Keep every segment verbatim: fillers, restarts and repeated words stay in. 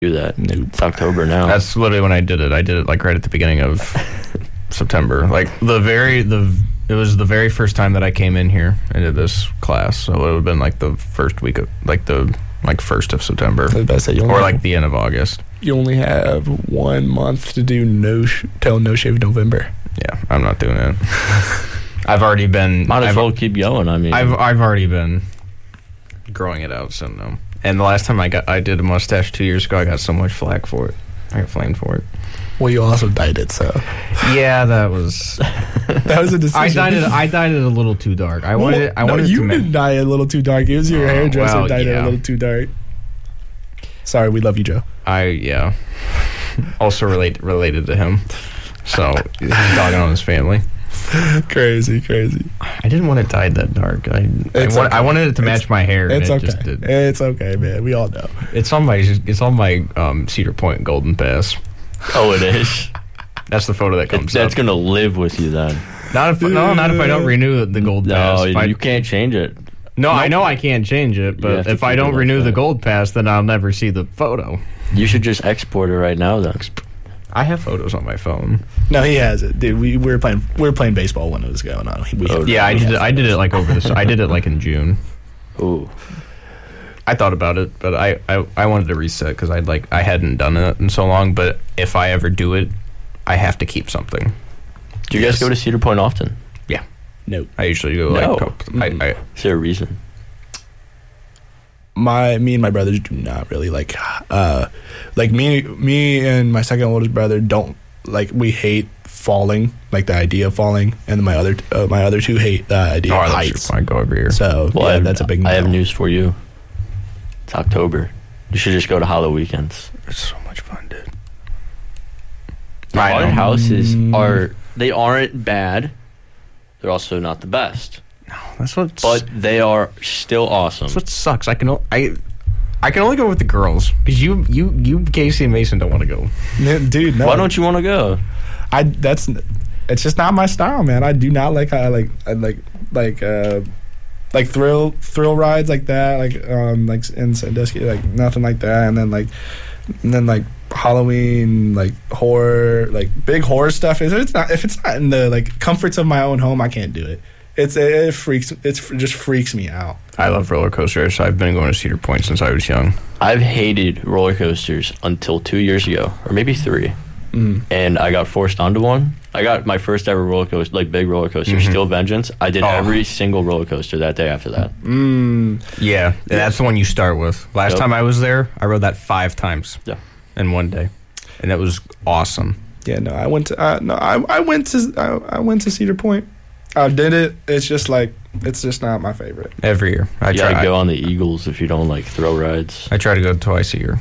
do that. Nope. It's October now. That's literally when I did it. I did it like right at the beginning of September. Like the very the it was the very first time that I came in here into this class. So it would have been like the first week of like the like first of September, I was about to say, you only or have- like the end of August. You only have one month to do no sh- till No Shave November. Yeah, I'm not doing it. I've already been. Might as I've, well keep going. I mean, I've I've already been growing it out. So no. And the last time I got I did a mustache two years ago, I got so much flack for it. I got flamed for it. Well, you also dyed it, so Yeah, that was. that was a decision. I dyed it. I dyed it a little too dark. I wanted. It, I no, wanted you to ma- didn't dye it a little too dark. It was your Oh, hairdresser well, dyed it yeah. a little too dark. Sorry, we love you, Joe. I yeah. Also relate related to him, so he's dogging on his family. Crazy, crazy. I didn't want it dyed that dark. I I, It's want, okay. I wanted it to match It's- my hair. It's and it okay. Just did. It's okay, man. We all know. It's on my. It's on my um, Cedar Point Golden Pass. oh, it is. That's the photo that It, comes that's up. gonna live with you then. Not if no, not if I don't renew the Gold Pass. No, If I- you can't change it. no, I know I can't change it, You but have to if I keep it don't like renew the that. Gold Pass, then I'll never see the photo. You should just export it right now then. I have photos on my phone. No, he has it, dude. We, we were playing. We were playing baseball when it was going on. We, Oh, Yeah, I did. It, I did it like over this. I did it like in June. Ooh. I thought about it, but I, I, I wanted to reset because I'd like I hadn't done it in so long. But if I ever do it, I have to keep something. Do you guys go to Cedar Point often? Yeah, Nope. I usually go No. like. couple- I, I, Is there a reason? My me and my brothers do not really like. Uh, like me, me and my second oldest brother don't like. We hate falling, like the idea of falling, and then my other uh, my other two hate the idea oh, of I love heights. Cedar Point. I go every year. So Well, yeah, I have, that's a big. I have no. news for you. It's October. You should just go to Hollow Weekends. It's so much fun, dude. The I haunted know. houses are they aren't bad. They're also not the best, That's what. but they are still awesome. That's what sucks. I can o- I. I can only go with the girls because you, you, you, Casey and Mason don't want to go. N- dude. No, Why don't you want to go? I? That's. It's just not my style, man. I do not like. I like. I like like. uh Like thrill thrill rides like that, like um like in Sandusky, like nothing like that, and then like and then like Halloween, like horror, like big horror stuff. If it's not if it's not in the like comforts of my own home, I can't do it. It's it, it freaks it's it just freaks me out. I love roller coasters. I've been going to Cedar Point since I was young. I've hated roller coasters until two years ago, or maybe three, Mm. and I got forced onto one. I got my first ever roller coaster, like big roller coaster, Steel Vengeance. I did Oh. every single roller coaster that day after that. Mm. Yeah, and that's the one you start with. Last Yep. time I was there, I rode that five times. Yeah. In one day, and it was awesome. Yeah, no, I went to uh, no, I I went to I, I went to Cedar Point. I did it. It's just like it's just not my favorite. Every year, I You try. gotta go on the Eagles if you don't like thrill rides. I try to go twice a year.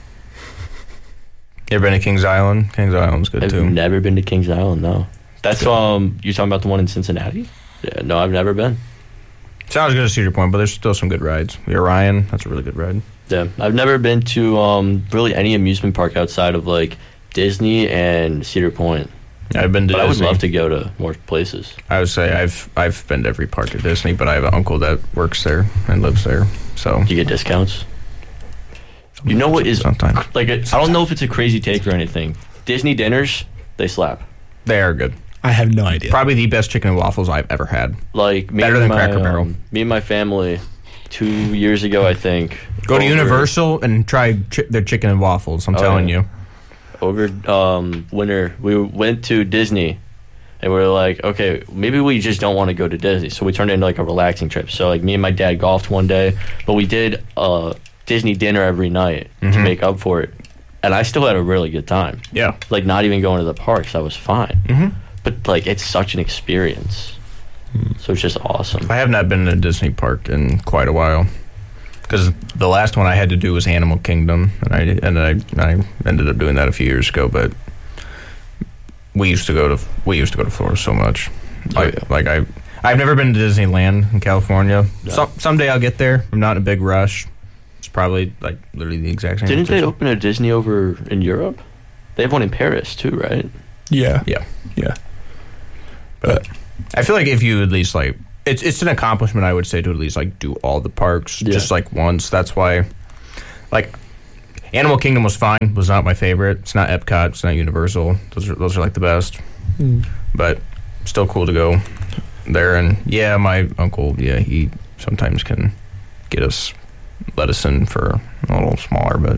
You ever been to Kings Island? Kings Island's good I've too. never been to Kings Island. No, that's um. You talking about the one in Cincinnati? Yeah, no, I've never been. Sounds good at Cedar Point, but there's still some good rides. The Orion, that's a really good ride. Yeah, I've never been to um really any amusement park outside of like Disney and Cedar Point. I've been to But I would Disney. love to go to more places. I would say I've I've been to every park at Disney, but I have an uncle that works there and lives there. So Do you get discounts? You know what is sometimes like? A, I don't know if it's a crazy take or anything. Disney dinners, they slap. they are good. I have no idea. Probably the best chicken and waffles I've ever had. Like me Better and than my, Cracker Barrel. um, me and my family, two years ago, I think. Go to over- Universal and try chi- their chicken and waffles. I'm Oh, telling yeah. you. Over um, winter, we went to Disney, and we were like, okay, maybe we just don't want to go to Disney. So we turned it into like a relaxing trip. So like me and my dad golfed one day, but we did uh, Disney dinner every night to Mhm. make up for it. And I still had a really good time. Yeah. Like not even going to the parks, I was fine. Mm-hmm. But like it's such an experience. So it's just awesome. I have not been to a Disney park in quite a while. Because the last one I had to do was Animal Kingdom, and I and I, I ended up doing that a few years ago. But we used to go to we used to go to Florida so much. Oh, Like, yeah. like I I've never been to Disneyland in California. Yeah. Some someday I'll get there. I'm not in a big rush. It's probably like literally the exact same. Didn't they situation. open a Disney over in Europe? They have one in Paris too, right? Yeah, Yeah. yeah. But I feel like if you at least like it's it's an accomplishment, I would say, to at least like do all the parks Yeah. just like once. That's why, like, Animal Kingdom was fine. Was not my favorite. It's not Epcot. It's not Universal. Those are those are like the best. Mm. But still cool to go there. And yeah, my uncle. Yeah, he sometimes can get us let us in for a little smaller. But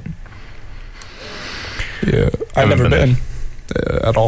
yeah, I've Haven't never been been uh, at all.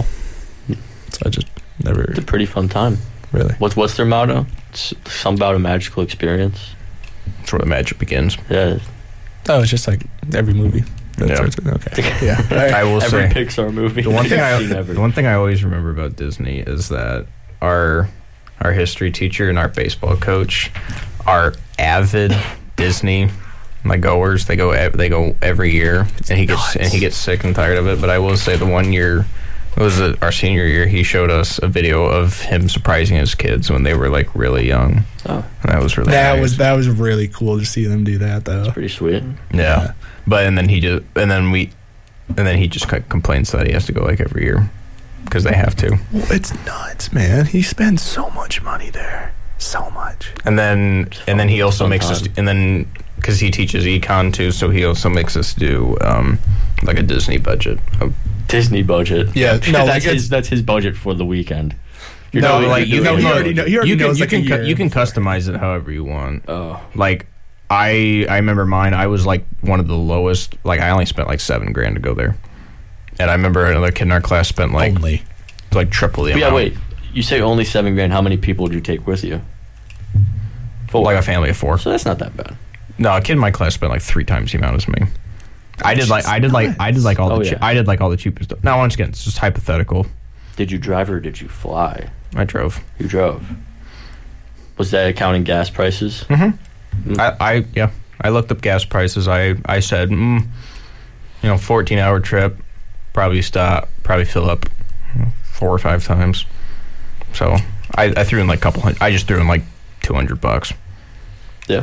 So I just never It's a pretty fun time. really. What's what's their motto? It's something about a magical experience. that's where the magic begins. Yeah, Oh, it's just like every movie. That Yeah. starts with- okay. Yeah. I will every say Pixar movie. the one thing I I've seen ever. the one thing I always remember about Disney is that our our history teacher and our baseball coach are avid Disney like goers. They go ev- they go every year, and he gets nuts. and he gets sick and tired of it. But I will say the one year. It was uh our senior year. He showed us a video of him surprising his kids when they were like really young. Oh, And that was really That nice. was that was really cool to see them do that though. pretty sweet. Yeah. But and then he just and then we and then he just c- complains that he has to go like every year because they have to. Well, it's nuts, man. He spends so much money there, so much. And then and then he also Fun makes us time. and then because he teaches econ too, so he also makes us do um, like a Disney budget. Of, Disney budget. Yeah, no, that's like his. it's- that's his budget for the weekend. You're No, not like, really you doing know, he it. already know- he already you can knows, you like, a can cu- year you can before. customize it however you want. Oh, Like I I remember mine. I was like one of the lowest. Like I only spent like seven grand to go there, and I remember another kid in our class spent like Only. like triple the but yeah. amount. Wait, you say only seven grand? How many people would you take with you? Four. Like a family of four. So that's not that bad. No, a kid in my class spent like three times the amount as me. I did like I did like I did like all Oh, the yeah. che- I did like all the cheapest stuff. Now once again, it's just hypothetical. Did you drive or did you fly? I drove. You drove. Was that accounting gas prices? Mm-hmm. I, I yeah. I looked up gas prices. I I said, mm, you know, fourteen hour trip, probably stop, probably fill up you know, four or five times. So I, I threw in like a couple hundred. I just threw in like two hundred bucks. Yeah.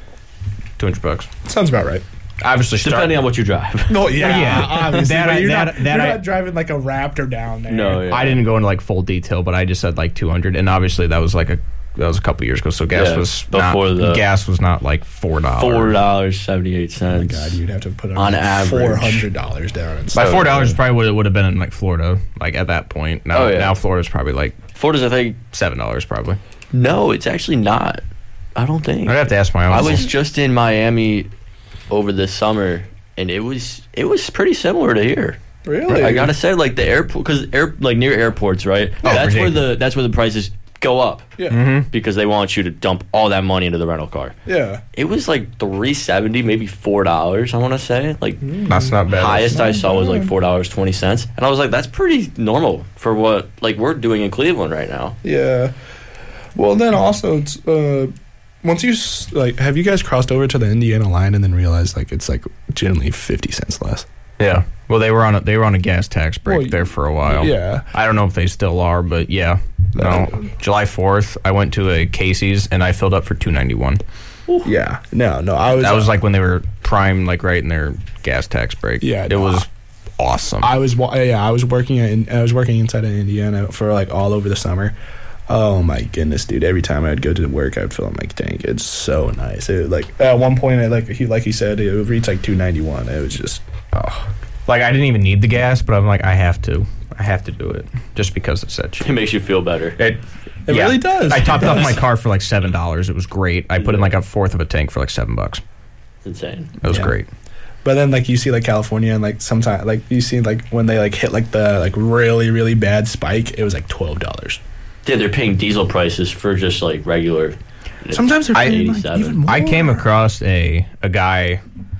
Two hundred bucks. Sounds about right. Obviously, start, Depending on what you drive. No, yeah, Well, yeah. obviously. That but I- you're that- not, that you're I- not driving like a Raptor down there. No, yeah. I didn't go into like full detail, but I just said like two hundred, and obviously that was like a that was a couple years ago. So gas Yeah, was before not, the- gas was not like four dollars. Four dollars seventy eight Oh my cents. God, you'd have to put On average. four hundred dollars down. And By stuff. four dollars, probably would would have been in like Florida, like at that point. Now, Oh, yeah. now Florida's probably like Florida's, I think. seven dollars, probably. No, it's actually not. I don't think. I'd have to ask my I uncle. was just in Miami over the summer, and it was it was pretty similar to here. Really? I gotta say, like the airport, because air like near airports, right? that's where ridiculous. the that's where the prices go up Yeah. Mm-hmm. because they want you to dump all that money into the rental car. Yeah. It was like three seventy, maybe four dollars. I want to say, like That's not bad. highest I saw was like four dollars twenty cents, and I was like, that's pretty normal for what like we're doing in Cleveland right now. Yeah. Well, then also, it's, uh, once you s- like, have you guys crossed over to the Indiana line and then realized like it's like generally fifty cents less? Yeah. Well, they were on a they were on a gas tax break Well, there for a while. Yeah. I don't know if they still are, but yeah. No. Uh, July fourth, I went to a Casey's and I filled up for two ninety one. Yeah. No, no. I was. That was like when they were prime, like right in their gas tax break. Yeah, It no, was awesome. I was. wa- Yeah. I was working in. I was working inside of Indiana for like all over the summer. Oh my goodness, dude! Every time I'd go to work, I'd fill up my tank. It's so nice. It, like at one point, I, like he like he said, it would reach like two ninety one. It was just. Oh. Like I didn't even need the gas, but I'm like, I have to. I have to do it just because it's that cheap. It makes you feel better. It, It really does. I topped It off does. my car for like seven dollars. It was great. I put in like a fourth of a tank for like seven bucks. It's insane. It was Yeah. great. But then like you see like California and like sometimes like you see like when they like hit like the like really really bad spike, it was like twelve dollars. Yeah, they're paying diesel prices for just like regular. Sometimes they're I- paying like, eighty-seven. even more. I came across a a guy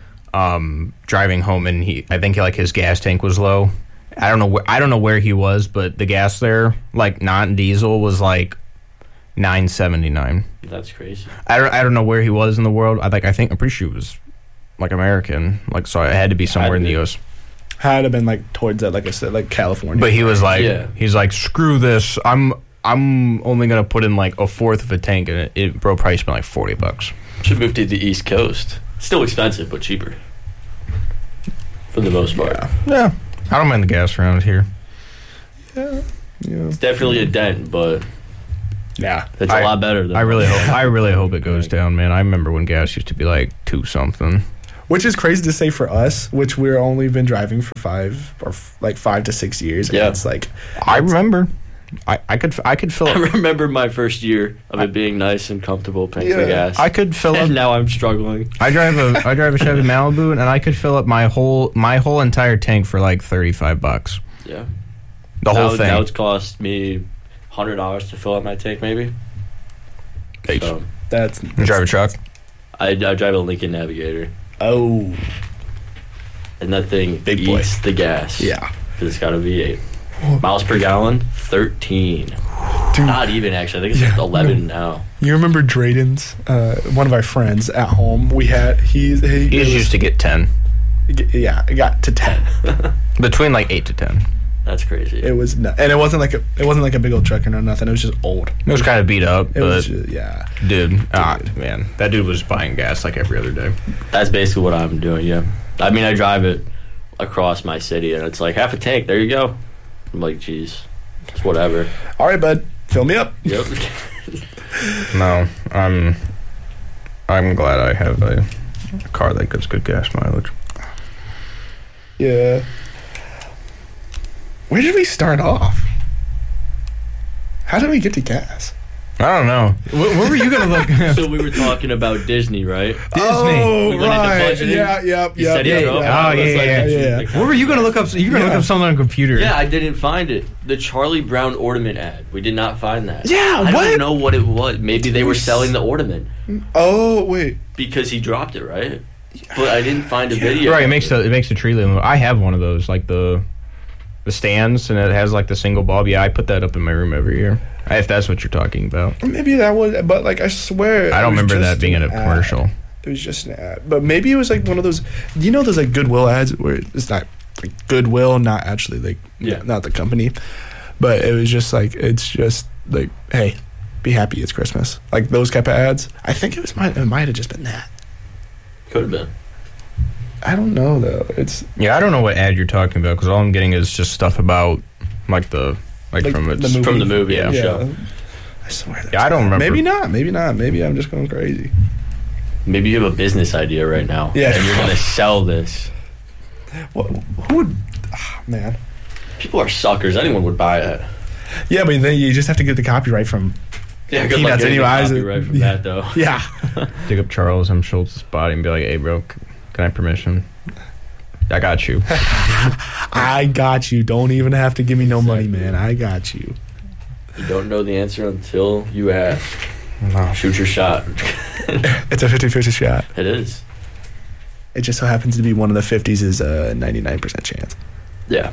um, driving home, and he I think like his gas tank was low. I don't know where I don't know where he was, but the gas there, like non diesel, was like nine seventy nine. That's crazy. I don't I don't know where he was in the world. I like I think I'm pretty sure he was like American, like so it had to be somewhere Had in to the be. U S. had to been like towards that like I said like California. But he was like, Yeah. he's like, screw this. I'm I'm only gonna put in like a fourth of a tank, and it, it bro price been like forty bucks. Should move to the East Coast. Still expensive, but cheaper. For the most part. Yeah. Yeah, I don't mind the gas around here. Yeah. Yeah. It's definitely a dent, but Yeah. it's I- a lot better than I really hope I really hope it goes down, man. I remember when gas used to be like two something. which is crazy to say for us, which we're only been driving for five or f- like five to six years. Yeah. And it's like I remember. I, I could I could fill I up. remember my first year of it being nice and comfortable paying for Yeah. gas. I could fill up. and now I'm struggling. I drive a I drive a Chevy Malibu, and I could fill up my whole my whole entire tank for like thirty five bucks. Yeah. The now, whole thing. Now it's cost me one hundred dollars to fill up my tank, maybe. H. So, that's, You drive a truck. I, I drive a Lincoln Navigator, oh and that thing Big boy. eats the gas. yeah. Because it's got a V eight. Miles per gallon, thirteen. Dude, Not even, actually. I think it's Yeah, like eleven no. now. you remember Drayden's? Uh, one of our friends at home. We had he he, He it was- used to get ten. yeah, it got to ten. Between like eight to ten. That's crazy. It was no, and it wasn't like a it wasn't like a big old truck or no nothing. It was just old. It was kind of beat up, It but was just, yeah. dude, ah, man, that dude was buying gas like every other day. That's basically what I'm doing, yeah. I mean, I drive it across my city, and it's like half a tank. There you go. I'm like, geez. It's whatever. All right, bud, fill me up. Yep. No, I'm I'm glad I have a, a car that gets good gas mileage. Yeah. Where did we start off? How did we get to gas? I don't know. What, what were you gonna look? So we were talking about Disney, right? Oh, We went into right. budgeting. Yeah, yep, You yep. said yeah, it, yeah, bro. yeah. Oh, I was yeah, like, yeah, that's yeah. the What were you gonna look up? You were gonna Yeah. look up something on a computer. Yeah, I didn't find it. The Charlie Brown ornament ad. We did not find that. Yeah, I what? don't know what it was. Maybe they were selling the ornament Oh, wait. because he dropped it, right? But I didn't find a video. Right, it makes the it makes the tree limb. I have one of those, like the the stands, and it has like the single bulb. Yeah, I put that up in my room every year. If that's what you're talking about. Maybe that was, but like I swear. I don't it was remember just that being in a an ad. commercial. It was just an ad, but maybe it was like one of those. You know, those like Goodwill ads where it's not like Goodwill, not actually like Yeah. not the company, but it was just like it's just like, hey, be happy, it's Christmas. Like those type of ads. I think it was might it might have just been that. Could have been. I don't know though. It's Yeah, I don't know what ad you're talking about because all I'm getting is just stuff about like the like, Like from the its movie. From the movie and Yeah. show. yeah. I swear. that's Yeah, I don't that. remember. Maybe not. Maybe not. Maybe I'm just going crazy. Maybe you have a business idea right now. Yeah. And you're going to sell this. What, who would? ah, man. People are suckers. Anyone would buy it. Yeah, but then you just have to get the copyright from. Yeah, good luck Peanuts getting the anyways. copyright from Yeah. that, though. Yeah. dig up Charles M. Schultz's body and be like, "Hey, bro, c- can I have permission? I got you." I got you. Don't even have to give me no money, man. I got you. You don't know the answer until you ask. No. Shoot your shot. It's a fifty-fifty shot. It is. It just so happens to be one of the fifties is a ninety-nine percent chance. Yeah.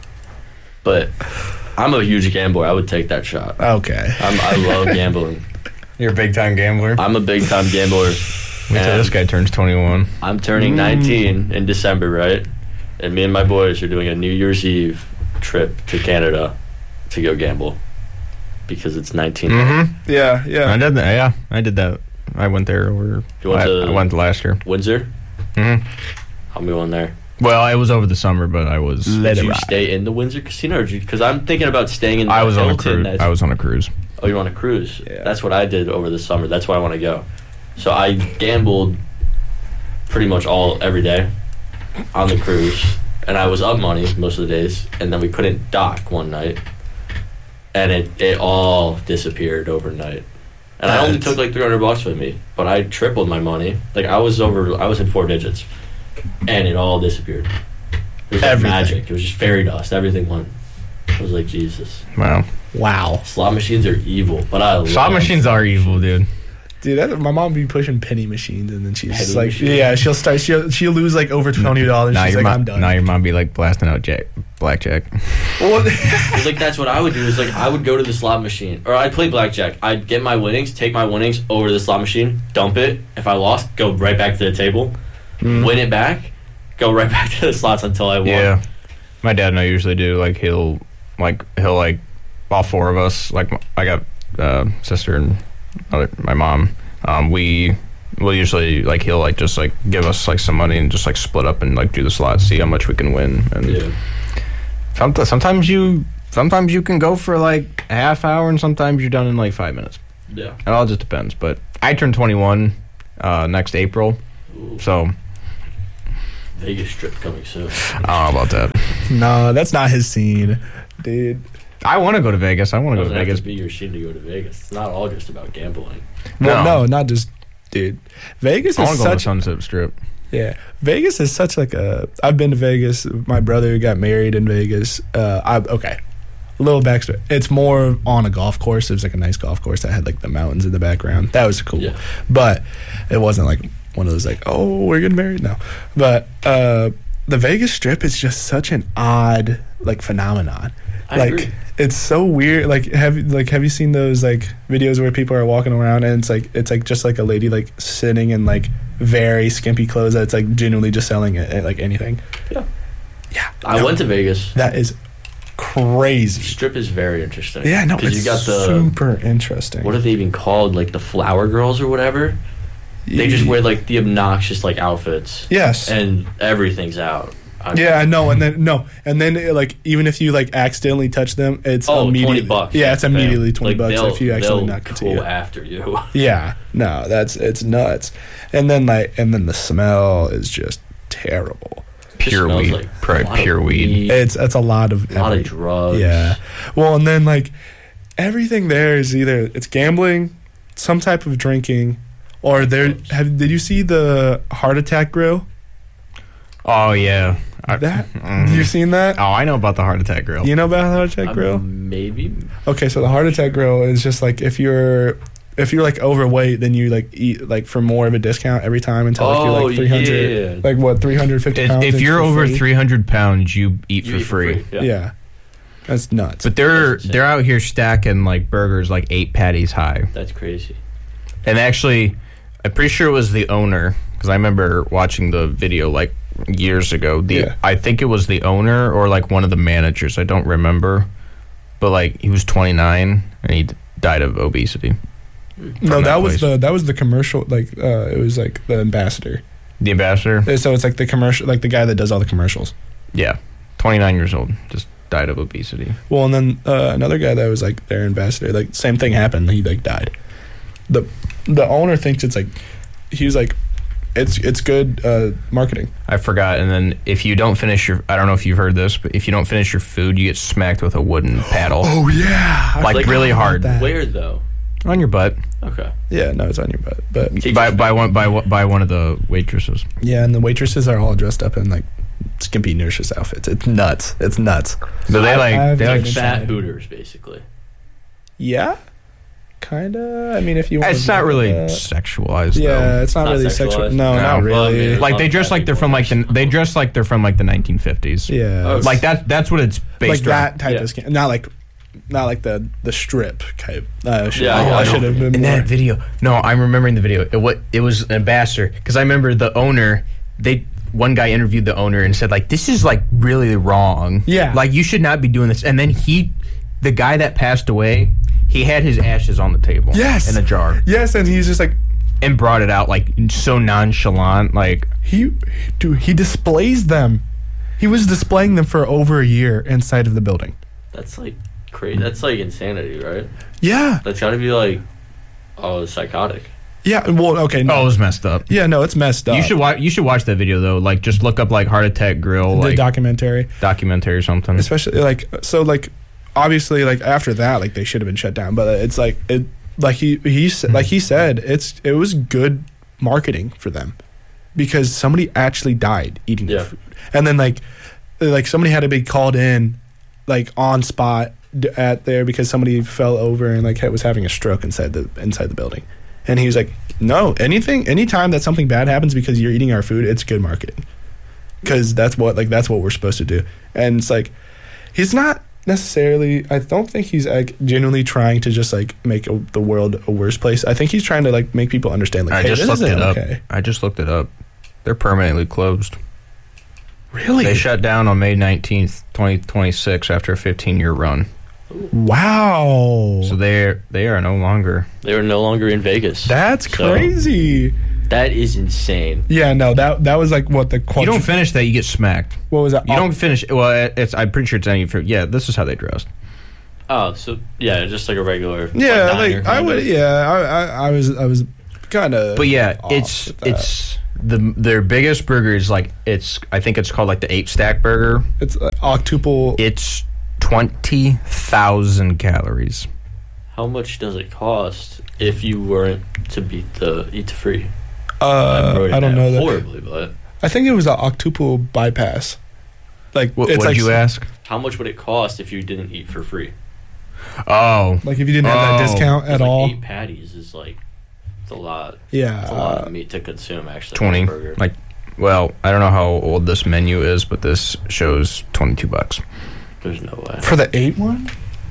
But I'm a huge gambler. I would take that shot. Okay. I'm, I love gambling. You're a big time gambler. I'm a big time gambler. Wait till this guy turns twenty-one. I'm turning Mm. nineteen in December, right? And me and my boys are doing a New Year's Eve trip to Canada to go gamble because it's nineteen. Mm-hmm. Yeah, I yeah. did that. Yeah, I did that. I went there over. You went I, to- I went last year. Windsor? Mm-hmm. I'm going there. Well, I was over the summer, but I was. Let Did it you ride. stay in the Windsor Casino? Because I'm thinking about staying in the I was on a Hilton. cruise. that's- I was on a cruise. Oh, you're on a cruise? Yeah. That's what I did over the summer. That's why I want to go. So I gambled pretty much all every day on the cruise, and I was up money most of the days. And then we couldn't dock one night, and it it all disappeared overnight. And I only That's- took like three hundred bucks with me, but I tripled my money. Like I was over, I was in four digits, and it all disappeared. It was like Everything. magic. It was just fairy dust. Everything went. I was like, Jesus. Wow. Wow. Slot machines are evil, but I Slot love machines are evil, dude. Dude, that, my mom be pushing penny machines, and then she's Penny just like, machines? yeah, she'll start, she'll she'll lose like over twenty dollars. Now She's your like, mom. I'm done. Now your mom be like blasting out jack, blackjack. Well, It's like that's what I would do. Is like I would go to the slot machine, or I'd play blackjack. I'd get my winnings, take my winnings over to the slot machine, dump it. If I lost, go right back to the table, win it back, go right back to the slots until I won. Yeah, my dad and I usually do. Like he'll, like he'll like, all four of us. Like I got uh, sister and other, my mom. Um, we will usually like he'll like just like give us like some money and just like split up and like do the slots, see how much we can win. And Yeah. sometimes sometimes you sometimes you can go for like a half hour, and sometimes you're done in like five minutes. Yeah. It all just depends. But I turn twenty-one uh, next April, Ooh. so Vegas Strip coming soon. I don't know about that. No, that's not his scene, dude. I want to go to Vegas. I want to go Doesn't to have Vegas. to be your scene to go to Vegas. It's not all just about gambling. Well, No. no, not just, dude. Vegas I is want to go to such. Sunset Strip. Yeah, Vegas is such like a. I've been to Vegas. My brother got married in Vegas. Uh, I okay. A little backstory. It's more on a golf course. It was like a nice golf course that had like the mountains in the background. That was cool. Yeah. But it wasn't like one of those like, oh, we're getting married now. But uh, the Vegas Strip is just such an odd like phenomenon. I like agree. it's so weird. Like have you like have you seen those like videos where people are walking around and it's like it's like just like a lady like sitting in like very skimpy clothes that's like genuinely just selling it at like anything. Yeah. Yeah. I no, went to Vegas. That is crazy. Strip is very interesting. Yeah, no, because it's you got the super interesting. what are they even called? Like the flower girls or whatever. They just wear like the obnoxious like outfits. Yes. And everything's out. I Yeah, I know, and then no, and then uh, like even if you like accidentally touch them, it's Oh, immediately twenty bucks. Yeah, it's you have to pay 'em. immediately twenty Like, bucks they'll- if you actually they'll knock it to go you. after you. Yeah, no, that's it's nuts, and then like and then the smell is just terrible. Pure smells weed. like a Probably lot of pure weed. It's it's a lot of A lot every- of drugs. Yeah, well, and then like everything there is either it's gambling, some type of drinking, or there. Have did you see the Heart Attack Grill? Oh, yeah. I, That Mhm. you seen that? Oh, I know about the Heart Attack Grill. You know about the Heart Attack Um, Grill? Maybe. Okay, so the Heart Attack Grill is just like if you're if you're like overweight, then you like eat like for more of a discount every time until like Oh, you're like three hundred, yeah. like what three hundred fifty If, pounds. if and you're for over free. three hundred pounds, you eat You for eat free. Yeah. yeah. That's nuts. But they're That's insane. they're out here stacking like burgers like eight patties high. That's crazy. And actually, I'm pretty sure it was the owner because I remember watching the video like years ago. The Yeah. I think it was the owner or like one of the managers. I don't remember, but like he was twenty-nine and he d- died of obesity. no, from that that was place. the that was the commercial. Like uh, it was like the ambassador. The ambassador, Uh, So it's like the commercial, like the guy that does all the commercials. yeah, twenty-nine years old, just died of obesity. Well, and then uh, another guy that was like their ambassador, like same thing happened. He like died. the The owner thinks it's like he was like it's it's good uh, marketing. I forgot. And then if you don't finish your, I don't know if you've heard this, but if you don't finish your food, you get smacked with a wooden paddle Oh yeah, I Like, forgot really about hard. that. Where though? on your butt Okay. Yeah, no, it's on your butt. But Takes by us by back. one by one- by one of the waitresses. yeah, and the waitresses are all dressed up in like skimpy nurses outfits. It's nuts. It's nuts. But they I- like I've they been like inside. Fat Hooters, basically. Yeah, kinda. I mean, if you want, it's not really sexualized. Yeah, though. it's not, Not really sexual. sexualized? No, No. not Well, really. yeah. Like they dress like they're from like the they dress like they're from like the nineteen fifties. yeah, Oh, Like that that's what it's like based that on. type Yeah. of skin. Not like, not like the the strip type. Uh, should, Yeah, I, yeah, I I should know. have been In more. that video, no, I'm remembering the video. It what it was an ambassador because I remember the owner. They one guy interviewed the owner and said like this is like really wrong. Yeah. like you should not be doing this. And then he, the guy that passed away, he had his ashes on the table. Yes. in a jar Yes, and he's just like and brought it out like so nonchalant. Like he, dude. He displays them. He was displaying them for over a year inside of the building. That's like crazy. That's like insanity, right? Yeah, That's got to be like, oh, psychotic. yeah. Well, okay. No. oh, it was messed up. Yeah, no, it's messed up. You should watch. You should watch that video though. Like, just look up like Heart Attack Grill, the like documentary. documentary or something. Especially like so like obviously like after that like they should have been shut down, but it's like it like he he s- like he said it's it was good marketing for them because somebody actually died eating Yeah. the food, and then like like somebody had to be called in like on spot d- at there because somebody fell over and like was having a stroke inside the inside the building, and he was like, no, anything anytime that something bad happens because you're eating our food, it's good marketing because that's what like that's what we're supposed to do. And it's like he's not necessarily, I don't think he's like genuinely trying to just like make a, the world a worse place. I think he's trying to like make people understand like, I hey, just this looked isn't it up. okay. I just looked it up. They're permanently closed. Really? They shut down on May nineteenth, twenty twenty-six after a fifteen year run. Wow. So they they are no longer. They were no longer in Vegas. That's So, crazy. that is insane. Yeah, no, that that was like what the You quadru- don't finish that, you get smacked. what was that? You don't finish. Well, it's. I'm pretty sure it's any. Yeah, this is how they dressed. Oh, so yeah, just like a regular. Yeah, diner like I kind would. of. Yeah, I, I, I was, I was kind of. But yeah, off it's with that. it's the their biggest burger is like it's. I think it's called like the eight stack burger. It's uh, octuple. It's twenty thousand calories. How much does it cost if you weren't to beat the eat to free? Uh, wrote it I don't down know that. horribly, but I think it was an octuple bypass. Like What it's did like you ask? how much would it cost if you didn't eat for free? Oh, Like if you didn't have that Oh. discount at It's like all. Eight patties is like it's a lot. Yeah. It's a lot uh, of meat to consume. Actually, twenty. on a burger. Like, well, I don't know how old this menu is, but this shows twenty-two bucks. There's no way. for the eight one.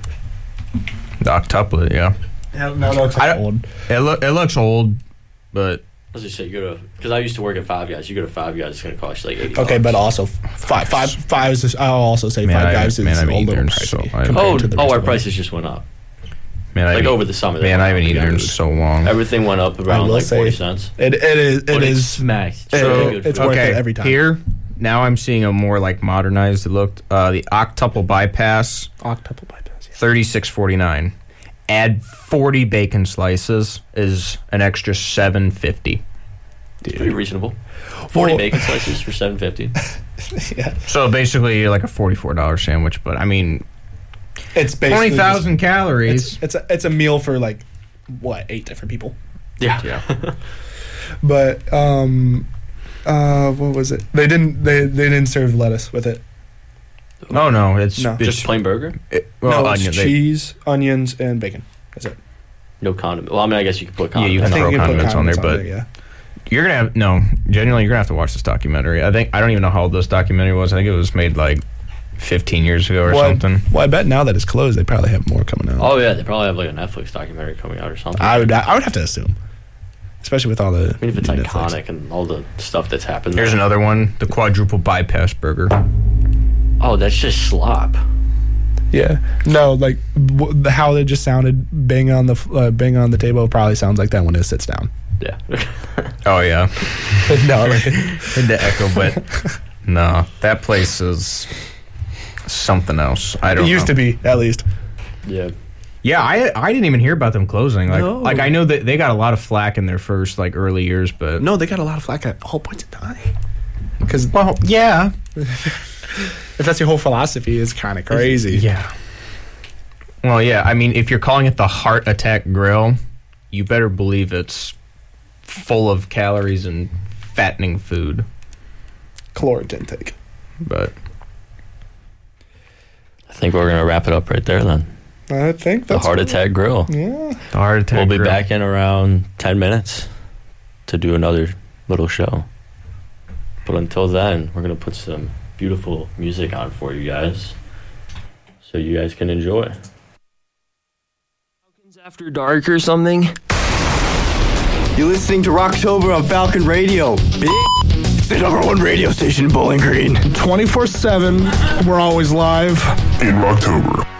The octuplet, yeah. Yeah, no, that looks I like don't- old. It look it looks old, but As I say, you go to because I used to work at Five Guys. You go to Five Guys, it's gonna cost you like eighty. Okay, but bucks. also five five five is. I'll also say Man, five I- guys man, is I a haven't eaten little there, pricey so I- compared oh, to the oh, rest our of them. prices just went up. man, I Like haven't- over the summer. they man, went I up. haven't eaten there in Everything- so long. Everything went up around will like forty say- cents. It it is it But it's is. smacked. It's it- really good it's food. worth Okay, it every time. here now I'm seeing a more like modernized look. Uh, the octuple bypass, Octuple bypass. Yeah. thirty-six forty-nine. Add forty bacon slices is an extra seven fifty. Pretty reasonable. Forty Well- bacon slices for seven fifty. Yeah, So basically, you're like a forty-four dollar sandwich. But I mean, it's basically twenty just- thousand calories. It's, it's a it's a meal for like what eight different people. Yeah. Yeah. But um, uh, what was it? They didn't they they didn't serve lettuce with it. Oh no, it's No. it's Just plain burger. it, well, no, it's onion, they- cheese, onions, and bacon. That's it. No condiment. Well, I mean, I guess you could put Yeah, you condiments. can I throw think you can put condiments on there, condiments but yeah. You're gonna have no. Genuinely, you're gonna have to watch this documentary. I think I don't even know how old this documentary was. I think it was made like fifteen years ago or well, something. I, well, I bet now that it's closed, they probably have more coming out. Oh yeah, they probably have like a Netflix documentary coming out or something. I would I would have to assume, especially with all the. I mean, if it's new iconic and all the stuff that's happened. Here's there. another one: the quadruple bypass burger. Oh, that's just slop. Yeah, no, like w- the, how it just sounded, bang on the f- uh, bang on the table probably sounds like that when it sits down. Yeah. Oh yeah, no, like, in the echo, but no, that place is something else. I don't. it used know. to be at least. yeah. Yeah, I I didn't even hear about them closing. Like No. like I know that they got a lot of flack in their first like early years, but No, they got a lot of flack at all points in time. Because well, yeah, if that's your whole philosophy, it's kind of crazy. yeah. Well, yeah. I mean, if you're calling it the Heart Attack Grill, you better believe it's full of calories and fattening food. Caloric intake. But I think we're gonna wrap it up right there then. I think The that's Heart Attack Grill. Yeah. the Heart Attack We'll be Grill. back in around ten minutes to do another little show. But until then, we're going to put some beautiful music on for you guys so you guys can enjoy. After dark or something? You're listening to Rocktober on Falcon Radio. It's the number one radio station in Bowling Green. twenty-four seven, we're always live. In Rocktober.